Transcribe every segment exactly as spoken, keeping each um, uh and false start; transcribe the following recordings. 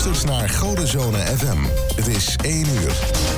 luistert naar Godenzone F M. Het is één uur.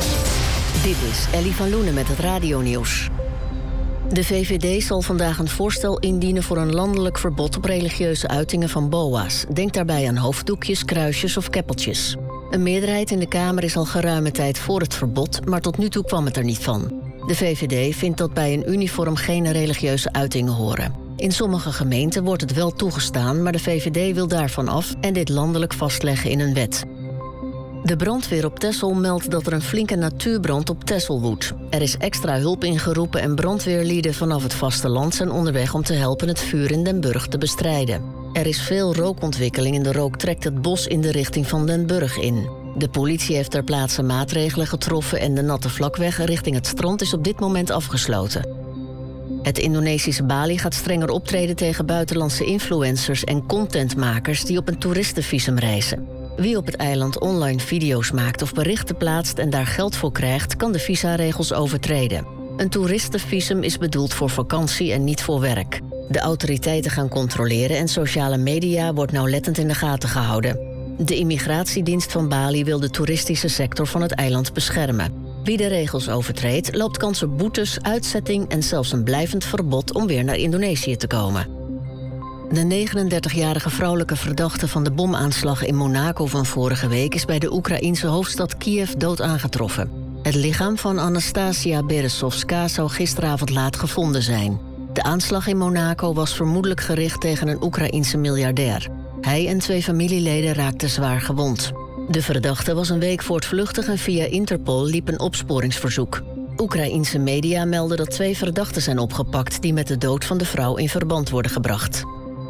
Dit is Ellie van Loenen met het radionieuws. De V V D zal vandaag een voorstel indienen voor een landelijk verbod op religieuze uitingen van boa's. Denk daarbij aan hoofddoekjes, kruisjes of keppeltjes. Een meerderheid in de Kamer is al geruime tijd voor het verbod, maar tot nu toe kwam het er niet van. De V V D vindt dat bij een uniform geen religieuze uitingen horen. In sommige gemeenten wordt het wel toegestaan, maar de V V D wil daarvan af en dit landelijk vastleggen in een wet. De brandweer op Texel meldt dat er een flinke natuurbrand op Texel woedt. Er is extra hulp ingeroepen en brandweerlieden vanaf het vasteland zijn onderweg om te helpen het vuur in Den Burg te bestrijden. Er is veel rookontwikkeling en de rook trekt het bos in de richting van Den Burg in. De politie heeft ter plaatse maatregelen getroffen en de natte vlakweg richting het strand is op dit moment afgesloten. Het Indonesische Bali gaat strenger optreden tegen buitenlandse influencers en contentmakers die op een toeristenvisum reizen. Wie op het eiland online video's maakt of berichten plaatst en daar geld voor krijgt, kan de visaregels overtreden. Een toeristenvisum is bedoeld voor vakantie en niet voor werk. De autoriteiten gaan controleren en sociale media wordt nauwlettend in de gaten gehouden. De immigratiedienst van Bali wil de toeristische sector van het eiland beschermen. Wie de regels overtreedt, loopt kans op boetes, uitzetting en zelfs een blijvend verbod om weer naar Indonesië te komen. De negenendertigjarige vrouwelijke verdachte van de bomaanslag in Monaco van vorige week is bij de Oekraïense hoofdstad Kiev dood aangetroffen. Het lichaam van Anastasia Beresovska zou gisteravond laat gevonden zijn. De aanslag in Monaco was vermoedelijk gericht tegen een Oekraïense miljardair. Hij en twee familieleden raakten zwaar gewond. De verdachte was een week voortvluchtig en via Interpol liep een opsporingsverzoek. Oekraïense media melden dat twee verdachten zijn opgepakt die met de dood van de vrouw in verband worden gebracht.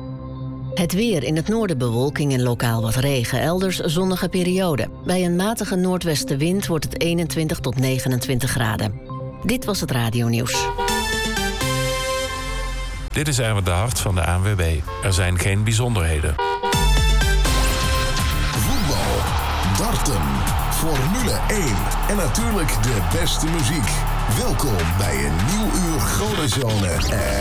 Het weer: in het noorden bewolking en lokaal wat regen, elders zonnige periode. Bij een matige noordwestenwind wordt het eenentwintig tot negenentwintig graden. Dit was het radionieuws. Dit is Erwin de Hart van de A N W B. Er zijn geen bijzonderheden. Voetbal, darten, Formule één en natuurlijk de beste muziek. Welkom bij een nieuw uur Godenzone.